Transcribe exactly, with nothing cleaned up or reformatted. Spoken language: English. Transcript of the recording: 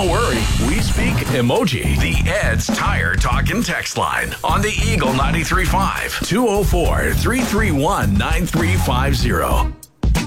Don't worry, we speak emoji. The Ed's Tire Talk and Text line on the Eagle ninety-three point five, two oh four, three three one, nine three five zero.